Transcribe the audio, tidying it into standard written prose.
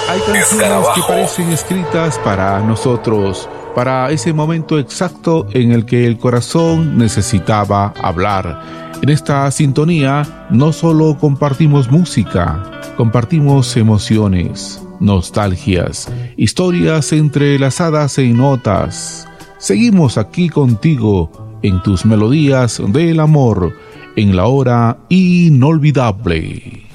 Hay canciones que parecen escritas para nosotros, para ese momento exacto en el que el corazón necesitaba hablar. En esta sintonía no solo compartimos música, compartimos emociones, nostalgias, historias entrelazadas en notas. Seguimos aquí contigo en tus melodías del amor, en la hora inolvidable.